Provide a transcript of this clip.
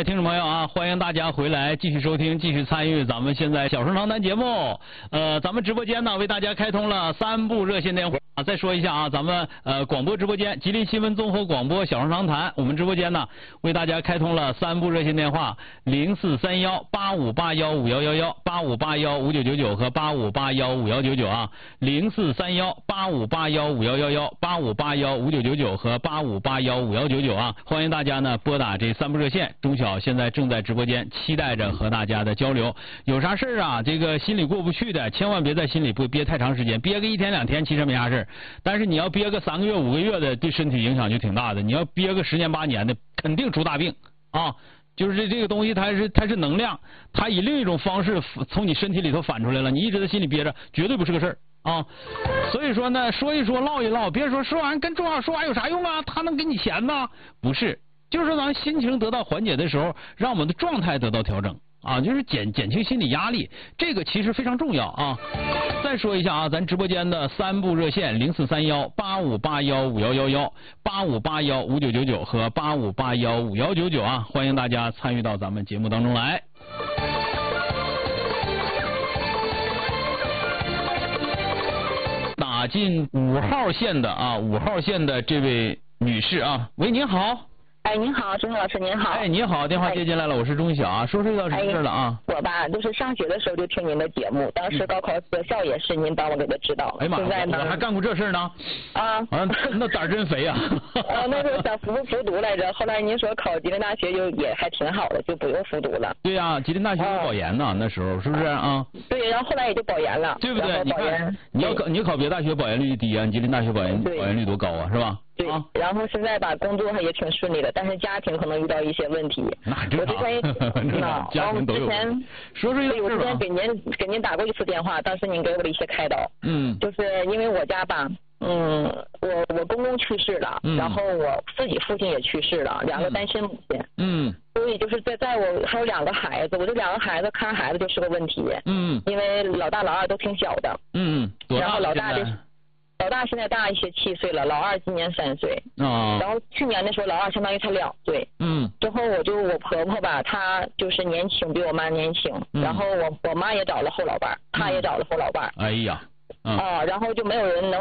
位听众朋友啊，欢迎大家回来继续收听、继续参与咱们现在小声长谈节目。咱们直播间呢为大家开通了3部热线电话。再说一下啊，咱们广播直播间吉林新闻综合广播小声长谈，我们直播间呢为大家开通了3部热线电话：043185815111、85815999和85815199啊，043185815111、85815999和85815199啊，欢迎大家呢拨打这3部热线。钟晓现在正在直播间，期待着和大家的交流。有啥事啊，这个心里过不去的，千万别在心里不憋太长时间，憋个1天2天其实没啥事，但是你要憋个3个月5个月的，对身体影响就挺大的。你要憋个10年8年的，肯定出大病啊！就是这个东西它是能量，它以另一种方式从你身体里头反出来了，你一直在心里憋着，绝对不是个事儿啊！所以说呢，说一说唠一唠，别说完跟钟晓说完有啥用啊？他能给你钱呢？不是，就是咱心情得到缓解的时候，让我们的状态得到调整啊，就是减轻心理压力，这个其实非常重要啊。再说一下啊，咱直播间的3部热线：043185815111、85815999和85815199啊，欢迎大家参与到咱们节目当中来。打进5号线的啊，5号线的这位女士啊，喂，您好。 哎，您好，钟老师您好。 哎，你好，电话接进来了，我是钟晓啊，说遇到什么事了啊？ 我吧，就是上学的时候就听您的节目，当时高考择校也是您帮我给他指导。 哎呀妈， 现在呢， 我还干过这事呢。 啊， 那胆儿真肥啊。 那时候想复读来着，后来您说考吉林大学就也还挺好的，就不用复读了。 对呀，吉林大学有保研呢，那时候是不是啊？ 对，然后后来也就保研了， 对不对？你看，你考别的大学保研率低啊，你吉林大学保研率多高啊，是吧？ 对，然后现在吧，工作也挺顺利的，但是家庭可能遇到一些问题。 那正常，家庭都有。说一我之前给您打过一次电话，当时您给我了一些开导。就是因为我家吧，我公公去世了，然后我自己父亲也去世了，2个单身母亲。所以就是在我还有2个孩子，我这2个孩子看孩子就是个问题。因为老大老二都挺小的。然后老大现在大一些7岁了，老二今年3岁。然后去年的时候，老二相当于才2岁。之后我婆婆吧，她就是年轻，比我妈年轻。然后我妈也找了后老伴，她也找了后老伴。 哎呀。 然后就没有人能